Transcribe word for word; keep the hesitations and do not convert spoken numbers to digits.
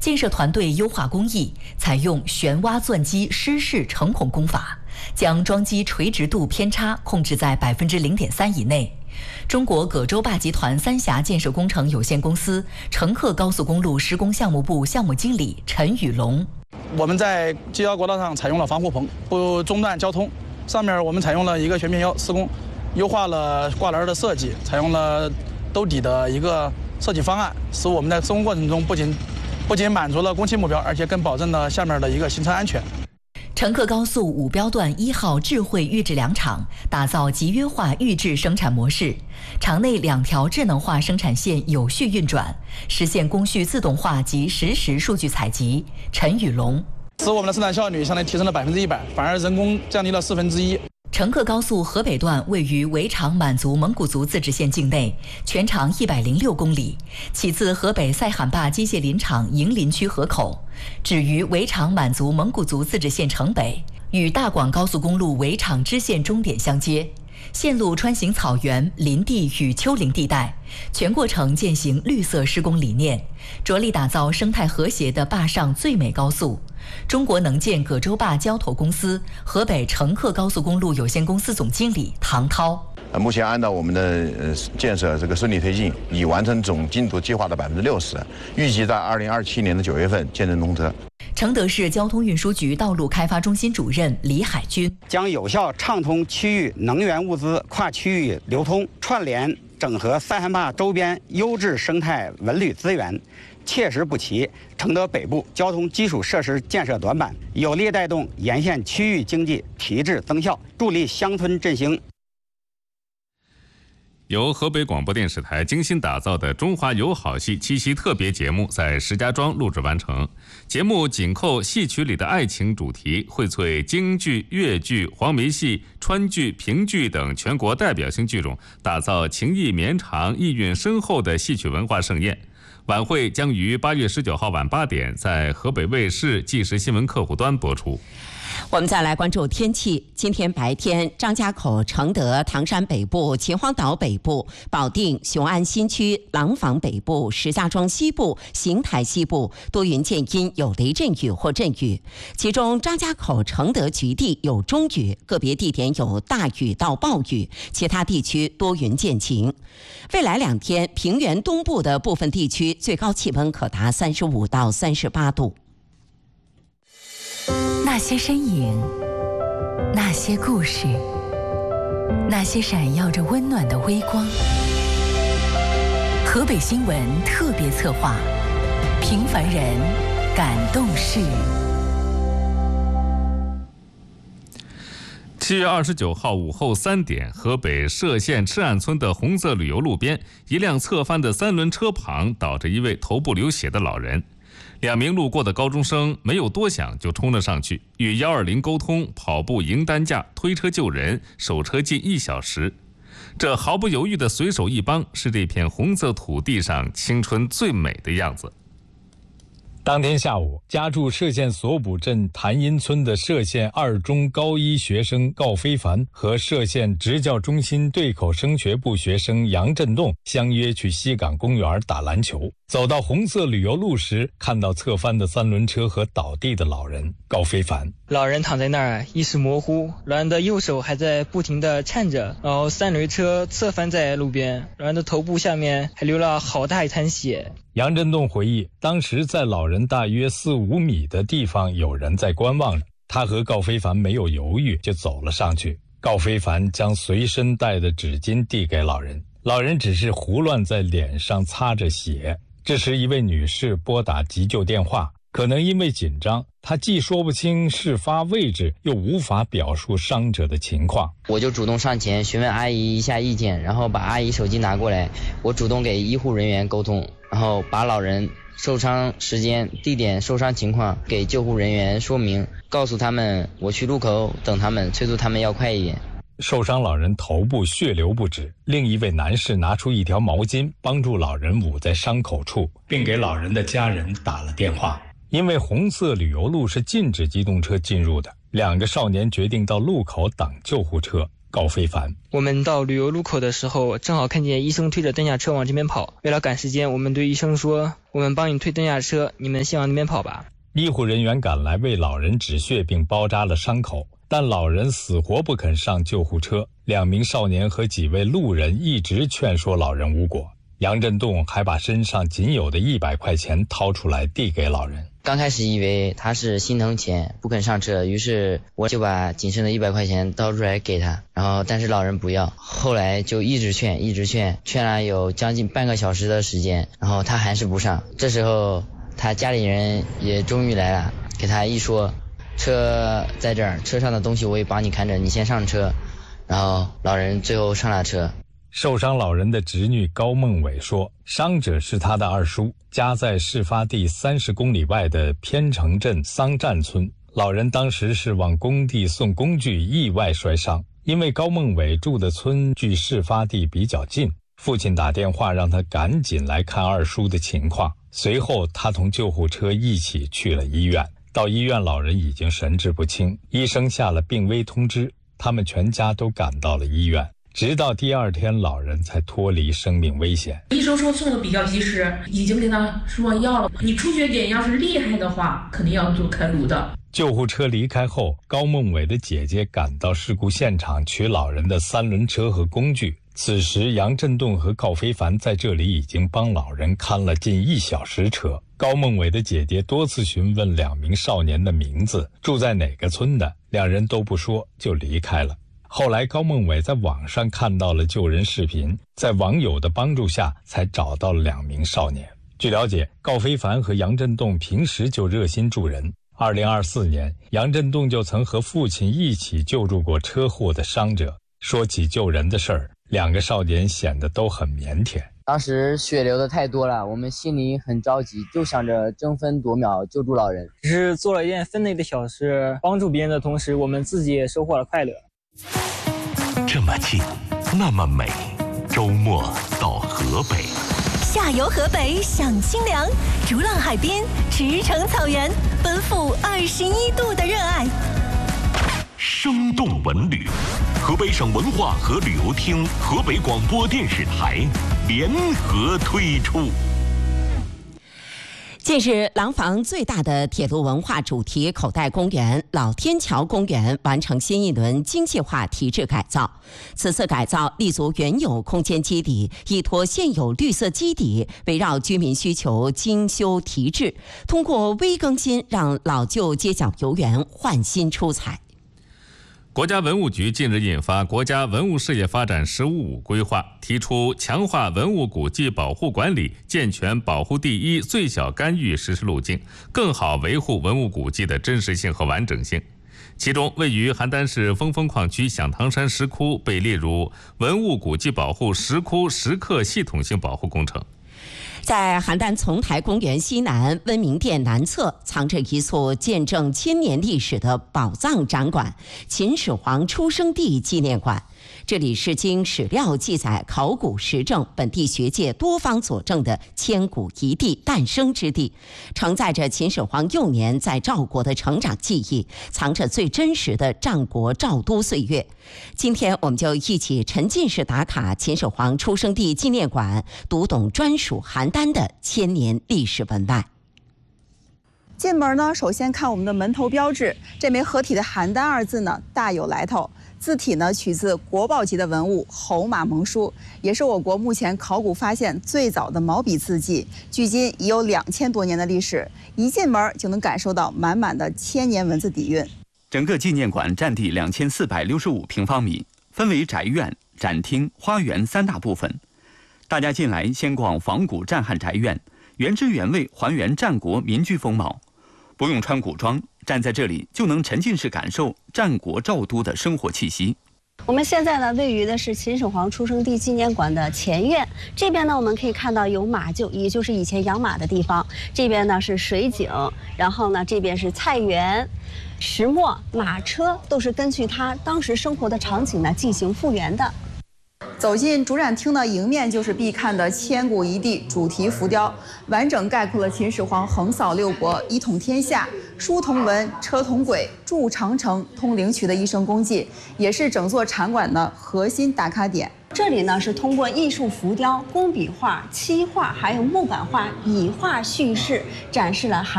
建设团队优化工艺，采用旋挖钻机湿式成孔工法，将桩基垂直度偏差控制在百分之零点三以内。中国葛洲坝集团三峡建设工程有限公司成克高速公路施工项目部项目经理陈宇龙： 我们在京幺国道上采用了防护棚，不中断交通。上面我们采用了一个全平腰施工，优化了挂篮的设计，采用了兜底的一个设计方案，使我们在施工过程中不仅不仅满足了工期目标，而且更保证了下面的一个行车安全。 成克高速五标段一号智慧预制粮场打造集约化预制生产模式，场内两条智能化生产线有序运转，实现工序自动化及实时数据采集。陈宇龙： 使我们的生产效率相当于提升了百分之一百，反而人工降低了四分之一。 成克高速河北段位于围场满族蒙古族自治县境内，全长一百零六公里，起自河北塞罕坝机械林场营林区河口，止于围场满族蒙古族自治县城北，与大广高速公路围场支线终点相接。线路穿行草原、林地与丘陵地带，全过程践行绿色施工理念，着力打造生态和谐的坝上最美高速。中国能建葛洲坝交投公司河北成克高速公路有限公司总经理唐涛： 目前按照我们的呃建设这个顺利推进，已完成总进度计划的百分之六十，预计在二零二七年的九月份建成通车。 承德市交通运输局道路开发中心主任李海军： 将有效畅通区域能源物资跨区域流通，串联整合塞罕坝周边优质生态文旅资源，切实补齐承德北部交通基础设施建设短板，有力带动沿线区域经济提质增效，助力乡村振兴。 由河北广播电视台精心打造的中华友好戏七夕特别节目在石家庄录制完成。节目紧扣戏曲里的爱情主题，荟萃京剧、越剧、黄梅戏、川剧、评剧等全国代表性剧种，打造情意绵长、意蕴深厚的戏曲文化盛宴。晚会将于八月十九号晚八点在河北卫视即时新闻客户端播出。 我们再来关注天气。今天白天，张家口、承德、唐山北部、秦皇岛北部、保定、雄安新区、廊坊北部、石家庄西部、邢台西部多云见阴，有雷阵雨或阵雨。其中张家口、承德局地有中雨，个别地点有大雨到暴雨，其他地区多云见晴。未来两天，平原东部的部分地区最高气温可达三十五到三十八度。 那些身影，那些故事，那些闪耀着温暖的微光。河北新闻特别策划，平凡人感动事。 七月二十九号午后三点，河北涉县赤岸村的红色旅游路边，一辆侧翻的三轮车旁倒着一位头部流血的老人。两名路过的高中生没有多想就冲了上去，与一二零沟通，跑步迎担架，推车救人，守车近一小时。这毫不犹豫的随手一帮，是这片红色土地上青春最美的样子。 当天下午，家住涉县索卜镇潭阴村的涉县二中高一学生告非凡和涉县职教中心对口升学部学生杨振栋相约去西港公园打篮球。走到红色旅游路时，看到侧翻的三轮车和倒地的老人告非凡。 老人躺在那儿，意识模糊，老人的右手还在不停地颤着，然后三轮车侧翻在路边，老人的头部下面还流了好大一滩血。 杨振栋回忆，当时在老人大约四五米的地方有人在观望着，他和告非凡没有犹豫就走了上去。告非凡将随身带的纸巾递给老人，老人只是胡乱在脸上擦着血。这时一位女士拨打急救电话，可能因为紧张，她既说不清事发位置，又无法表述伤者的情况。 我就主动上前询问阿姨一下意见，然后把阿姨手机拿过来，我主动给医护人员沟通，然后把老人受伤时间、地点、受伤情况给救护人员说明，告诉他们我去路口等他们，催促他们要快一点。 受伤老人头部血流不止，另一位男士拿出一条毛巾帮助老人捂在伤口处，并给老人的家人打了电话。因为红色旅游路是禁止机动车进入的，两个少年决定到路口等救护车。 高非凡。 我们到旅游路口的时候，正好看见医生推着担架车往这边跑。为了赶时间，我们对医生说：“我们帮你推担架车，你们先往那边跑吧。” 医护人员赶来为老人止血并包扎了伤口，但老人死活不肯上救护车。两名少年和几位路人一直劝说老人无果。杨振栋还把身上仅有的一百块钱掏出来递给老人。 刚开始以为他是心疼钱不肯上车，于是我就把仅剩的一百块钱掏出来给他，然后但是老人不要，后来就一直劝一直劝，劝了有将近半个小时的时间，然后他还是不上。这时候他家里人也终于来了，给他一说，车在这儿，车上的东西我也帮你看着，你先上车。然后老人最后上了车。 受伤老人的侄女高梦伟说，伤者是他的二叔，家在事发地三十公里外的偏城镇桑站村。老人当时是往工地送工具，意外摔伤。因为高梦伟住的村距事发地比较近，父亲打电话让他赶紧来看二叔的情况。随后他同救护车一起去了医院。到医院，老人已经神志不清，医生下了病危通知，他们全家都赶到了医院。直到第二天，老人才脱离生命危险。 医生说送的比较及时，已经给他输上药了。你出血点要是厉害的话，肯定要做开颅的。 救护车离开后，高梦伟的姐姐赶到事故现场取老人的三轮车和工具。此时，杨振栋和高非凡在这里已经帮老人看了近一小时车。高梦伟的姐姐多次询问两名少年的名字，住在哪个村的，两人都不说，就离开了。后来高梦伟在网上看到了救人视频，在网友的帮助下才找到了两名少年。据了解，高非凡和杨振栋平时就热心助人。二零二四年，杨振栋就曾和父亲一起救助过车祸的伤者。说起救人的事儿，两个少年显得都很腼腆。 当时血流的太多了，我们心里很着急，就想着争分夺秒救助老人。 只是做了一件分内的小事，帮助别人的同时，我们自己也收获了快乐。 这么近，那么美，周末到河北， 下游河北享清凉，逐浪海边，驰骋草原，奔赴二十一度的热爱。 生动文旅，河北省文化和旅游厅、河北广播电视台联合推出。 近日，廊坊最大的铁路文化主题口袋公园老天桥公园完成新一轮精细化提质改造。此次改造立足原有空间基底，依托现有绿色基底，围绕居民需求精修提质，通过微更新让老旧街角游园焕新出彩。 国家文物局近日印发《国家文物事业发展“十五五”规划》，提出强化文物古迹保护管理，健全保护第一、最小干预实施路径，更好维护文物古迹的真实性和完整性。其中，位于邯郸市峰峰矿区响堂山石窟被列入文物古迹保护石窟石刻系统性保护工程。 在邯郸丛台公园西南温明殿南侧，藏着一座见证千年历史的宝藏展馆——秦始皇出生地纪念馆。这里是经史料记载、考古实证、本地学界多方佐证的千古一帝诞生之地，承载着秦始皇幼年在赵国的成长记忆，藏着最真实的战国赵都岁月。今天我们就一起沉浸式打卡秦始皇出生地纪念馆，读懂专属邯郸的千年历史文脉。 进门呢，首先看我们的门头标志，这枚合体的邯郸二字呢大有来头。字体呢取自国宝级的文物侯马盟书，也是我国目前考古发现最早的毛笔字迹，距今已有两千多年的历史。一进门就能感受到满满的千年文字底蕴。 整个纪念馆占地两千四百六十五平方米，分为宅院、展厅、花园三大部分。大家进来先逛仿古战汉宅院，原汁原味还原战国民居风貌。不用穿古装，站在这里就能沉浸式感受战国赵都的生活气息。 我们现在呢，位于的是秦始皇出生地纪念馆的前院。这边呢，我们可以看到有马厩，也就是以前养马的地方。这边呢是水井，然后呢这边是菜园、石磨、马车，都是根据他当时生活的场景呢进行复原的。 走进主展厅呢，迎面就是必看的千古一帝主题浮雕，完整概括了秦始皇横扫六国、一统天下、书同文、车同轨、筑长城、通灵渠的一生功绩，也是整座场馆的核心打卡点。 这里呢是通过艺术浮雕、工笔画、漆画还有木板画、笔画叙事，展示了韩